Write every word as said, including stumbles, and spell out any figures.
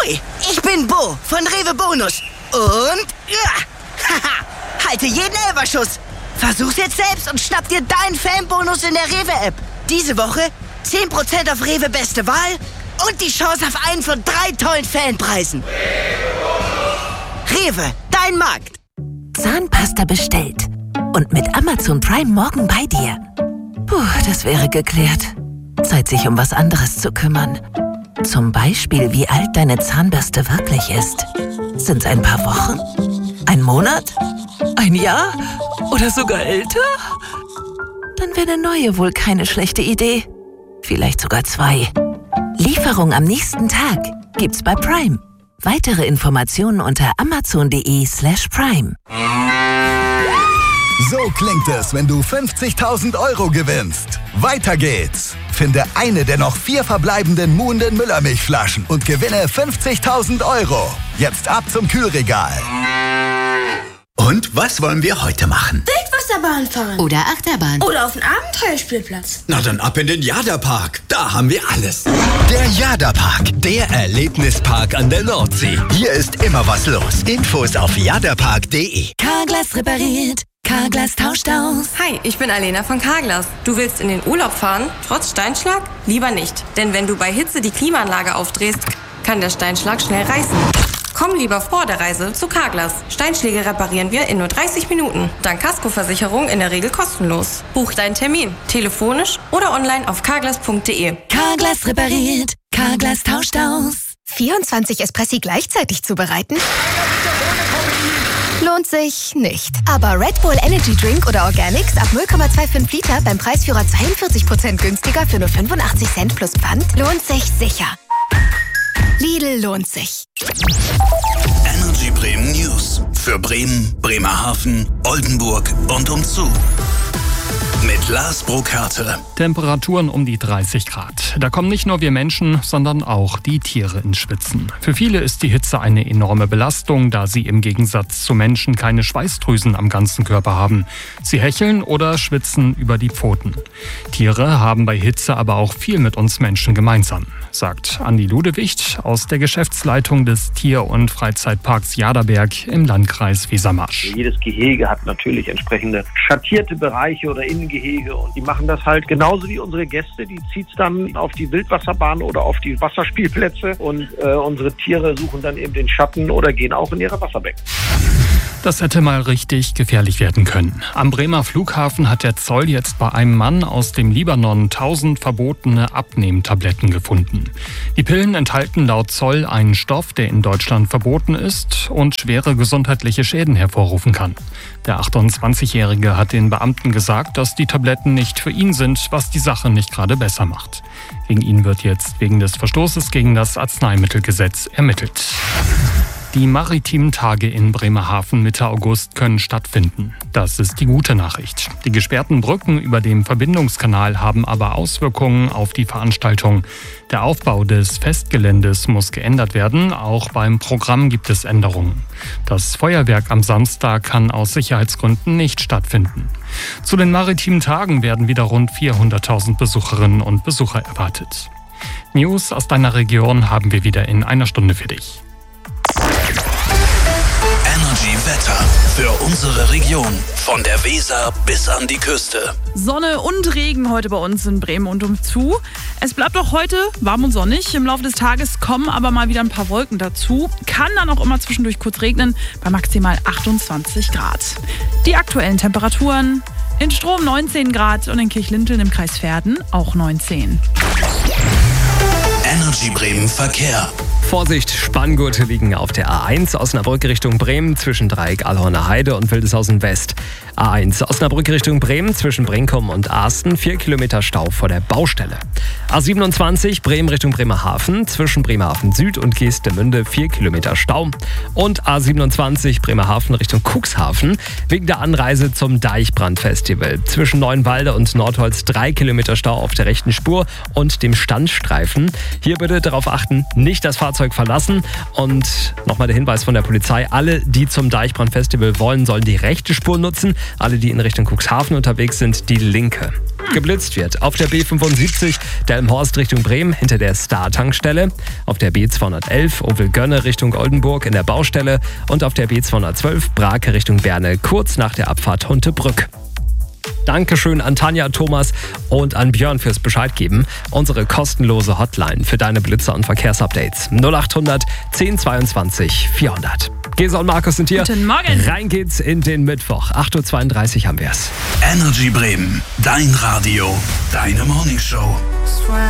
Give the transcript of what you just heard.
Ahoi, ich bin Bo von Rewe Bonus. Und, ja, haha, halte jeden Elferschuss. Versuch's jetzt selbst und schnapp dir deinen Fanbonus in der Rewe-App. Diese Woche zehn Prozent auf Rewe Beste Wahl und die Chance auf einen von drei tollen Fanpreisen. Rewe, dein Markt. Zahnpasta bestellt. Und mit Amazon Prime morgen bei dir. Puh, das wäre geklärt. Zeit, sich um was anderes zu kümmern. Zum Beispiel, wie alt deine Zahnbürste wirklich ist. Sind's ein paar Wochen? Ein Monat? Ein Jahr? Oder sogar älter? Dann wäre eine neue wohl keine schlechte Idee. Vielleicht sogar zwei. Lieferung am nächsten Tag gibt's bei Prime. Weitere Informationen unter amazon.de slash prime. So klingt es, wenn du fünfzigtausend Euro gewinnst. Weiter geht's. Finde eine der noch vier verbleibenden muhenden Müllermilchflaschen und gewinne fünfzigtausend Euro. Jetzt ab zum Kühlregal. Und was wollen wir heute machen? Wildwasserbahn fahren. Oder Achterbahn. Oder auf den Abenteuerspielplatz. Na dann ab in den Jada-Park. Da haben wir alles. Der Jada-Park, der Erlebnispark an der Nordsee. Hier ist immer was los. Infos auf jadapark punkt de. Carglass repariert. Carglass tauscht aus. Hi, ich bin Alena von Carglass. Du willst in den Urlaub fahren, trotz Steinschlag? Lieber nicht. Denn wenn du bei Hitze die Klimaanlage aufdrehst, kann der Steinschlag schnell reißen. Komm lieber vor der Reise zu Carglass. Steinschläge reparieren wir in nur dreißig Minuten. Dank Kaskoversicherung in der Regel kostenlos. Buch deinen Termin, telefonisch oder online auf carglass punkt de. Carglass repariert. Carglass tauscht aus. vierundzwanzig Espressi gleichzeitig zubereiten? Lohnt sich nicht. Aber Red Bull Energy Drink oder Organics ab null Komma fünfundzwanzig Liter beim Preisführer zweiundvierzig Prozent günstiger für nur fünfundachtzig Cent plus Pfand lohnt sich sicher. Lidl lohnt sich. Energy Bremen News. Für Bremen, Bremerhaven, Oldenburg und umzu. Mit Lars Burkhardt. Temperaturen um die dreißig Grad. Da kommen nicht nur wir Menschen, sondern auch die Tiere ins Schwitzen. Für viele ist die Hitze eine enorme Belastung, da sie im Gegensatz zu Menschen keine Schweißdrüsen am ganzen Körper haben. Sie hecheln oder schwitzen über die Pfoten. Tiere haben bei Hitze aber auch viel mit uns Menschen gemeinsam, sagt Andi Ludewicht aus der Geschäftsleitung des Tier- und Freizeitparks Jaderberg im Landkreis Wesermarsch. Jedes Gehege hat natürlich entsprechende schattierte Bereiche oder Innengehege und die machen das halt genauso wie unsere Gäste. Die zieht es dann auf die Wildwasserbahn oder auf die Wasserspielplätze und äh, unsere Tiere suchen dann eben den Schatten oder gehen auch in ihre Wasserbecken. Das hätte mal richtig gefährlich werden können. Am Bremer Flughafen hat der Zoll jetzt bei einem Mann aus dem Libanon tausend verbotene Abnehmtabletten gefunden. Die Pillen enthalten laut Zoll einen Stoff, der in Deutschland verboten ist und schwere gesundheitliche Schäden hervorrufen kann. Der achtundzwanzigjährige hat den Beamten gesagt, dass die Tabletten nicht für ihn sind, was die Sache nicht gerade besser macht. Gegen ihn wird jetzt wegen des Verstoßes gegen das Arzneimittelgesetz ermittelt. Die maritimen Tage in Bremerhaven Mitte August können stattfinden. Das ist die gute Nachricht. Die gesperrten Brücken über dem Verbindungskanal haben aber Auswirkungen auf die Veranstaltung. Der Aufbau des Festgeländes muss geändert werden. Auch beim Programm gibt es Änderungen. Das Feuerwerk am Samstag kann aus Sicherheitsgründen nicht stattfinden. Zu den maritimen Tagen werden wieder rund vierhunderttausend Besucherinnen und Besucher erwartet. News aus deiner Region haben wir wieder in einer Stunde für dich. Energy Wetter für unsere Region. Von der Weser bis an die Küste. Sonne und Regen heute bei uns in Bremen und umzu. Es bleibt auch heute warm und sonnig. Im Laufe des Tages kommen aber mal wieder ein paar Wolken dazu. Kann dann auch immer zwischendurch kurz regnen bei maximal achtundzwanzig Grad. Die aktuellen Temperaturen: in Strom neunzehn Grad und in Kirchlinteln im Kreis Verden auch neunzehn. Energy Bremen Verkehr. Vorsicht, Spanngurte liegen auf der A eins Osnabrück Richtung Bremen zwischen Dreieck Allhorner Heide und Wildeshausen West. A eins Osnabrück Richtung Bremen zwischen Brinkum und Arsten, vier Kilometer Stau vor der Baustelle. A siebenundzwanzig Bremen Richtung Bremerhaven zwischen Bremerhaven Süd und Geestemünde, vier Kilometer Stau. Und A siebenundzwanzig Bremerhaven Richtung Cuxhaven wegen der Anreise zum Deichbrandfestival. Zwischen Neuenwalde und Nordholz drei Kilometer Stau auf der rechten Spur und dem Standstreifen. Hier bitte darauf achten, nicht das Fahrzeug Fahrzeug verlassen. Und nochmal der Hinweis von der Polizei, alle, die zum Deichbrand-Festival wollen, sollen die rechte Spur nutzen. Alle, die in Richtung Cuxhaven unterwegs sind, die linke. Geblitzt wird auf der B fünfundsiebzig Delmenhorst Richtung Bremen hinter der Star-Tankstelle, auf der B zweihundertelf Ovel-Gönne Richtung Oldenburg in der Baustelle und auf der B zweihundertzwölf Brake Richtung Berne kurz nach der Abfahrt Huntebrück. Dankeschön an Tanja, Thomas und an Björn fürs Bescheid geben. Unsere kostenlose Hotline für deine Blitzer und Verkehrsupdates null achthundert zehn zweiundzwanzig vierhundert. Gesa und Markus sind hier. Guten Morgen. Rein geht's in den Mittwoch. acht Uhr zweiunddreißig haben wir's. Energy Bremen, dein Radio, deine Morningshow.